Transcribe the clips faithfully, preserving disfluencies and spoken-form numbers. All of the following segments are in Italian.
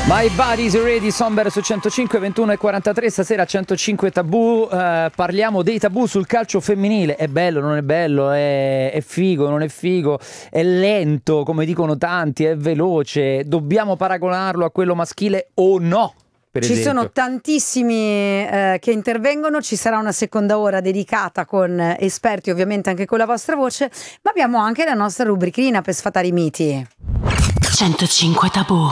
My Body's Ready, Somber su centocinque, ventuno e quarantatré. Stasera a centocinque Tabù eh, parliamo dei tabù sul calcio femminile. È bello, non è bello, è, è figo, non è figo, è lento come dicono tanti, è veloce, dobbiamo paragonarlo a quello maschile o no? Per Ci esempio. sono tantissimi eh, che intervengono, ci sarà una seconda ora dedicata con eh, esperti, ovviamente anche con la vostra voce, ma abbiamo anche la nostra rubrichina per sfatare i miti. centocinque Tabù.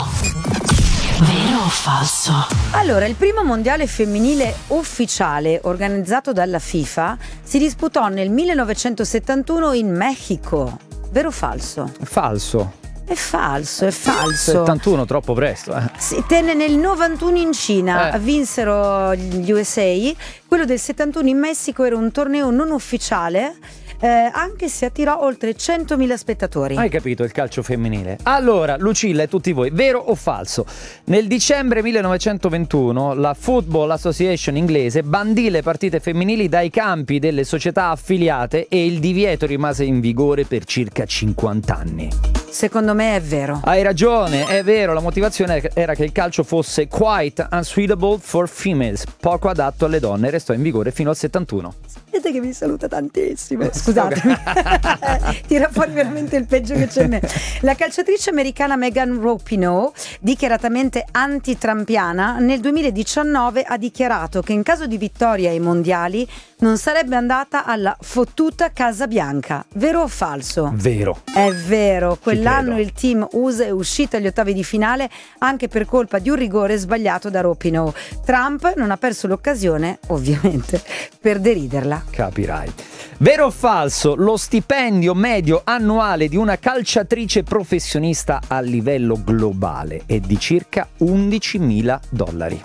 Vero o falso? Allora, il primo mondiale femminile ufficiale organizzato dalla FIFA si disputò nel millenovecentosettantuno in Messico. Vero o falso? Falso. È falso, è falso. settantuno troppo presto. Eh. Si tenne nel novantuno in Cina, Eh. vinsero gli U S A. Quello del settantuno in Messico era un torneo non ufficiale, eh, anche se attirò oltre centomila spettatori. Hai capito il calcio femminile? Allora, Lucilla e tutti voi, vero o falso? Nel dicembre millenovecentoventuno la Football Association inglese bandì le partite femminili dai campi delle società affiliate e il divieto rimase in vigore per circa cinquanta anni. Secondo me è vero. Hai ragione, è vero, la motivazione era che il calcio fosse quite unsuitable for females, poco adatto alle donne, restò in vigore fino al settantuno. Vedete che mi saluta tantissimo. Scusatemi, tira fuori veramente il peggio che c'è in me. La calciatrice americana Megan Rapinoe, dichiaratamente anti-trampiana, nel duemiladiciannove ha dichiarato che in caso di vittoria ai mondiali non sarebbe andata alla fottuta Casa Bianca. Vero o falso? Vero. È vero, quell'anno credo. il team U S A è uscito agli ottavi di finale anche per colpa di un rigore sbagliato da Rapinoe. Trump non ha perso l'occasione, ovviamente, per deriderla. Capirai. Vero o falso? Lo stipendio medio annuale di una calciatrice professionista a livello globale è di circa undicimila dollari.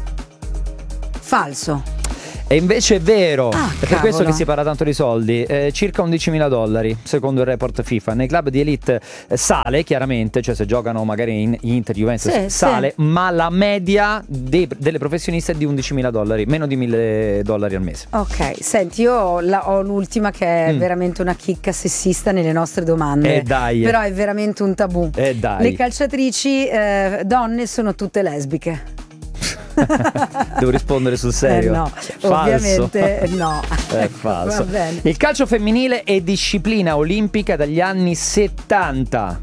Falso. E invece è vero, Ah, è per cavolo. questo che si parla tanto di soldi, eh, circa undicimila dollari secondo il report FIFA. Nei club di elite eh, sale chiaramente, cioè se giocano magari in Inter, Juventus Sì, sale, sì. ma la media dei- delle professioniste è di undicimila dollari, meno di mille dollari al mese. Ok, senti, io ho, la- ho l'ultima che è Mm. veramente una chicca sessista nelle nostre domande. Eh, dai. Però è veramente un tabù. Eh, dai. Le calciatrici eh, donne sono tutte lesbiche. Devo rispondere sul serio? Eh no, Falso. ovviamente no. È falso. Va bene. Il calcio femminile è disciplina olimpica dagli anni settanta.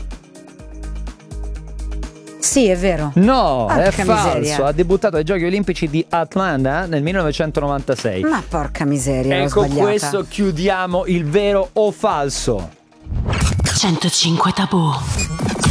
Sì, è vero. No, è Porca falso. miseria. Ha debuttato ai Giochi Olimpici di Atlanta nel millenovecentonovantasei. Ma porca miseria, l'ho E con sbagliata. questo chiudiamo il vero o falso. centocinque Tabù.